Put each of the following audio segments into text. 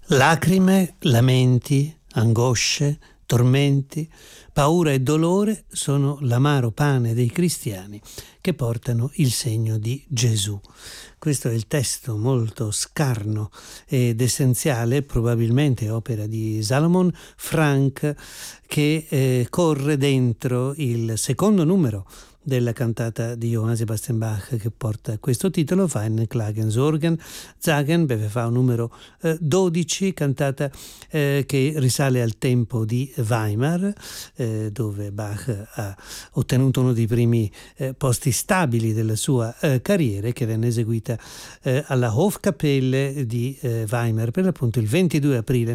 Lacrime, lamenti, angosce, tormenti, paura e dolore sono l'amaro pane dei cristiani che portano il segno di Gesù. Questo è il testo molto scarno ed essenziale, probabilmente opera di Salomon Frank, che corre dentro il secondo numero della cantata di Johann Sebastian Bach che porta questo titolo, Feine Klagen Sorgen Zagen, BWV numero 12, cantata che risale al tempo di Weimar, dove Bach ha ottenuto uno dei primi posti stabili della sua carriera, che venne eseguita alla Hofkapelle di Weimar per l'appunto il 22 aprile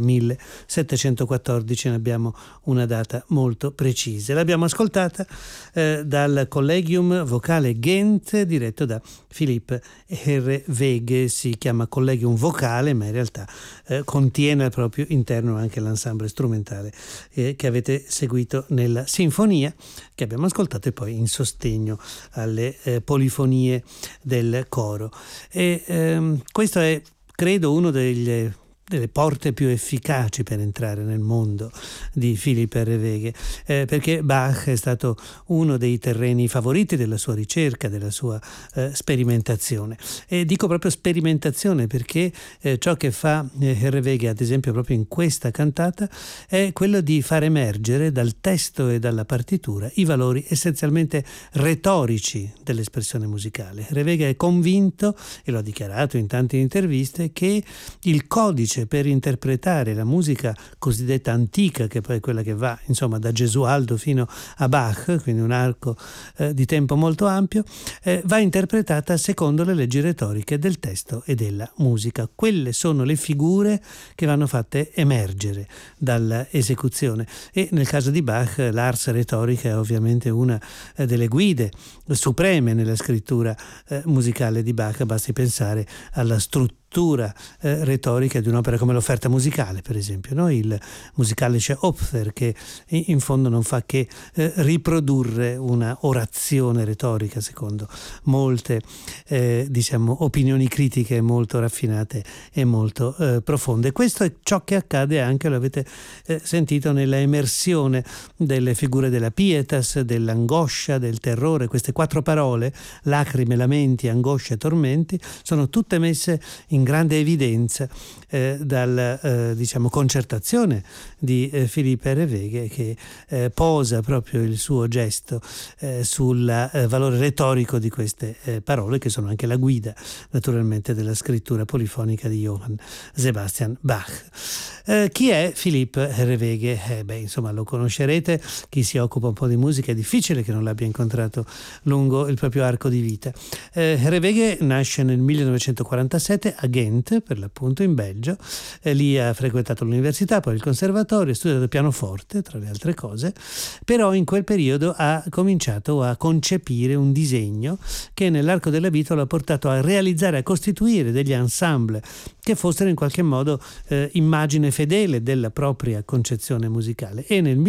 1714. Ne abbiamo una data molto precisa. L'abbiamo ascoltata dal Collegium Vocale Ghent, diretto da Philippe Herreweghe. Si chiama Collegium Vocale, ma in realtà contiene al proprio interno anche l'ensemble strumentale che avete seguito nella sinfonia che abbiamo ascoltato e poi in sostegno alle polifonie del coro. Questo è, credo, uno delle porte più efficaci per entrare nel mondo di Philippe Herreweghe, perché Bach è stato uno dei terreni favoriti della sua ricerca, della sua sperimentazione. E dico proprio sperimentazione perché ciò che fa Herreweghe, ad esempio proprio in questa cantata, è quello di far emergere dal testo e dalla partitura i valori essenzialmente retorici dell'espressione musicale. Herreweghe è convinto, e lo ha dichiarato in tante interviste, che il codice per interpretare la musica cosiddetta antica, che poi è quella che va insomma da Gesualdo fino a Bach, quindi un arco di tempo molto ampio, va interpretata secondo le leggi retoriche del testo e della musica. Quelle sono le figure che vanno fatte emergere dall'esecuzione, e nel caso di Bach l'ars retorica è ovviamente una delle guide supreme nella scrittura musicale di Bach. Basti pensare alla struttura retorica di un'opera come l'Offerta musicale, per esempio, no? Il Musikalische Opfer, che in fondo non fa che riprodurre una orazione retorica secondo molte opinioni critiche molto raffinate e molto profonde. Questo è ciò che accade anche, lo avete sentito, nella emersione delle figure della pietas, dell'angoscia, del terrore. Queste quattro parole, lacrime, lamenti, angoscia e tormenti, sono tutte messe in grande evidenza dalla concertazione di Philippe Herreweghe, che posa proprio il suo gesto sul valore retorico di queste parole, che sono anche la guida naturalmente della scrittura polifonica di Johann Sebastian Bach. Chi è Philippe Herreweghe? Lo conoscerete. Chi si occupa un po' di musica è difficile che non l'abbia incontrato lungo il proprio arco di vita. Herreweghe nasce nel 1947 a Ghent, per l'appunto in Belgio. Lì ha frequentato l'università, poi il conservatorio, ha studiato pianoforte tra le altre cose, però in quel periodo ha cominciato a concepire un disegno che nell'arco della vita lo ha portato a realizzare, a costituire degli ensemble che fossero in qualche modo immagine fedele della propria concezione musicale, e nel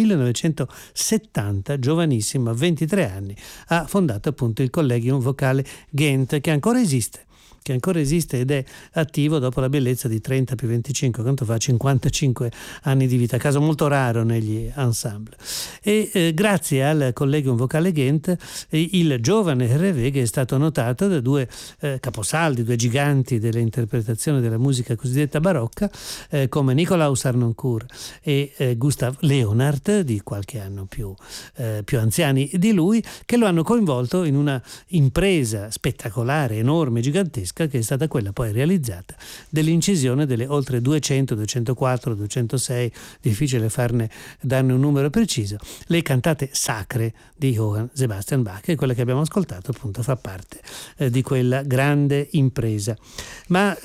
1970, giovanissimo, a 23 anni, ha fondato appunto il Collegium Vocale Ghent, che ancora esiste ed è attivo dopo la bellezza di 30 più 25, quanto fa? 55 anni di vita, caso molto raro negli ensemble. E grazie al Collegium Vocale Ghent il giovane Herreweghe è stato notato da due caposaldi, due giganti dell'interpretazione della musica cosiddetta barocca, come Nikolaus Harnoncourt e Gustav Leonhardt, di qualche anno più anziani di lui, che lo hanno coinvolto in una impresa spettacolare, enorme, gigantesca, che è stata quella poi realizzata dell'incisione delle oltre 200, 204, 206, difficile darne un numero preciso, le cantate sacre di Johann Sebastian Bach, e quella che abbiamo ascoltato appunto fa parte di quella grande impresa. Ma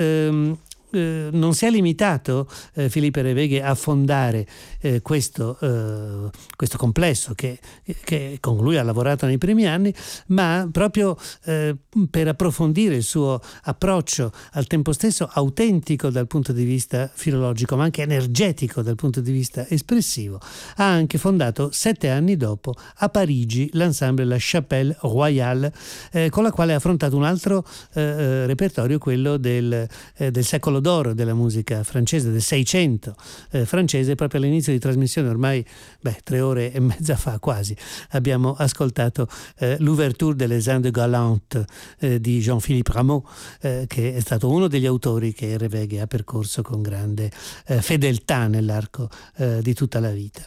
non si è limitato Philippe Herreweghe a fondare questo complesso che con lui ha lavorato nei primi anni, ma proprio per approfondire il suo approccio al tempo stesso autentico dal punto di vista filologico, ma anche energetico dal punto di vista espressivo, ha anche fondato 7 anni dopo a Parigi l'ensemble La Chapelle Royale, con la quale ha affrontato un altro repertorio, quello del secolo secolo d'oro della musica francese, del Seicento francese. Proprio all'inizio di trasmissione, ormai 3 ore e mezza fa quasi, abbiamo ascoltato l'ouverture de Les Indes Galantes di Jean-Philippe Rameau, che è stato uno degli autori che Revegue ha percorso con grande fedeltà nell'arco di tutta la vita.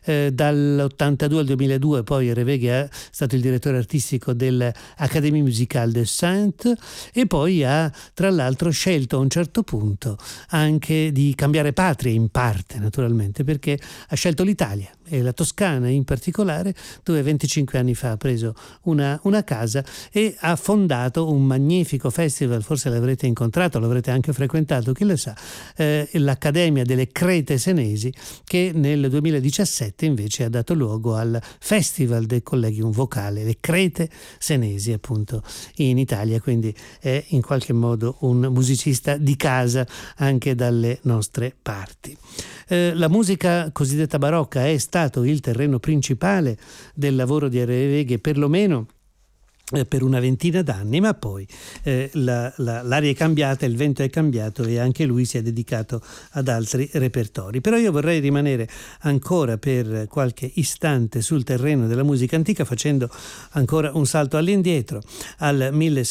Dall'82 al 2002 poi Revegue è stato il direttore artistico dell'Académie Musicale de Saintes, e poi ha tra l'altro scelto a un certo punto anche di cambiare patria, in parte naturalmente, perché ha scelto l'Italia e la Toscana in particolare, dove 25 anni fa ha preso una casa e ha fondato un magnifico festival. Forse l'avrete incontrato, l'avrete anche frequentato, chi lo sa, l'Accademia delle Crete Senesi, che nel 2017 invece ha dato luogo al Festival del Collegium Vocale, le Crete Senesi appunto in Italia, quindi è in qualche modo un musicista di casa anche dalle nostre parti. La musica cosiddetta barocca è stato il terreno principale del lavoro di Revegue, perlomeno per una ventina d'anni, ma poi l'aria è cambiata, il vento è cambiato e anche lui si è dedicato ad altri repertori. Però io vorrei rimanere ancora per qualche istante sul terreno della musica antica, facendo ancora un salto all'indietro al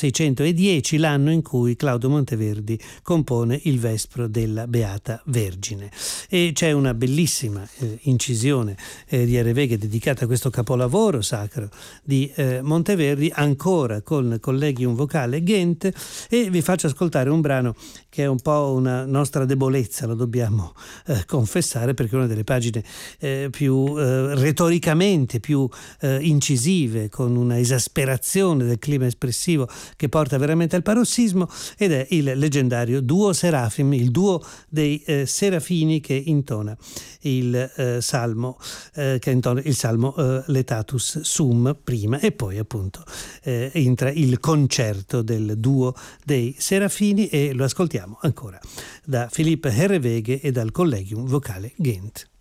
1610, l'anno in cui Claudio Monteverdi compone il Vespro della Beata Vergine, e c'è una bellissima incisione di Revegue dedicata a questo capolavoro sacro di Monteverdi, ancora con Collegium Vocale Ghent, e vi faccio ascoltare un brano che è un po' una nostra debolezza, lo dobbiamo confessare, perché è una delle pagine più retoricamente più incisive, con una esasperazione del clima espressivo che porta veramente al parossismo, ed è il leggendario Duo Serafim, il duo dei serafini che intona il salmo Letatus Sum prima, e poi appunto entra il concerto del duo dei serafini, e lo ascoltiamo ancora da Philippe Revegue e dal Collegium Vocale Ghent.